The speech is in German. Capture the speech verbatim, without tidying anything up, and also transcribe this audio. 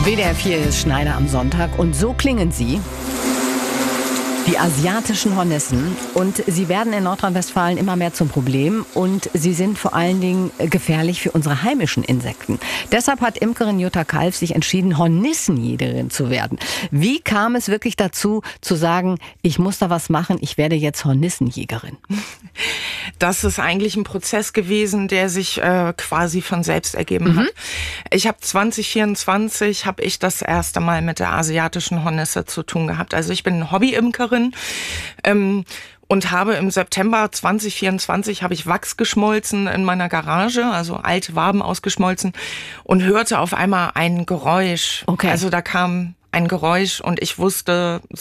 W D R vier ist Schneider am Sonntag und so klingen sie. Die asiatischen Hornissen, und sie werden in Nordrhein-Westfalen immer mehr zum Problem und sie sind vor allen Dingen gefährlich für unsere heimischen Insekten. Deshalb hat Imkerin Jutta Kalf sich entschieden, Hornissenjägerin zu werden. Wie kam es wirklich dazu, zu sagen, ich muss da was machen, ich werde jetzt Hornissenjägerin? Das ist eigentlich ein Prozess gewesen, der sich äh, quasi von selbst ergeben mhm. hat. Ich habe zwanzig vierundzwanzig habe ich das erste Mal mit der asiatischen Hornisse zu tun gehabt. Also ich bin Hobby-Imkerin ähm, und habe im September zwanzig vierundzwanzig habe ich Wachs geschmolzen in meiner Garage, also alte Waben ausgeschmolzen und hörte auf einmal ein Geräusch. Okay. Also da kam ein Geräusch und ich wusste